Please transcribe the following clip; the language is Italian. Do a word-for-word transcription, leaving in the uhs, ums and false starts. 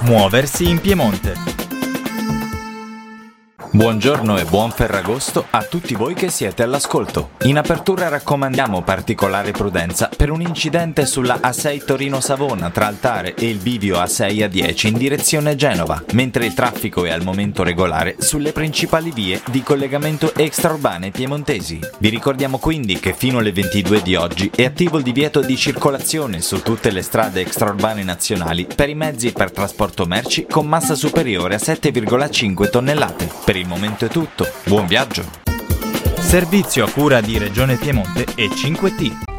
Muoversi in Piemonte. Buongiorno e buon Ferragosto a tutti voi che siete all'ascolto. In apertura raccomandiamo particolare prudenza per un incidente sulla A sei Torino-Savona tra Altare e il bivio A sei A dieci in direzione Genova, mentre il traffico è al momento regolare sulle principali vie di collegamento extraurbane piemontesi. Vi ricordiamo quindi che fino alle ventidue di oggi è attivo il divieto di circolazione su tutte le strade extraurbane nazionali per i mezzi per trasporto merci con massa superiore a sette virgola cinque tonnellate. Per il momento è tutto, buon viaggio! Servizio a cura di Regione Piemonte e cinque T.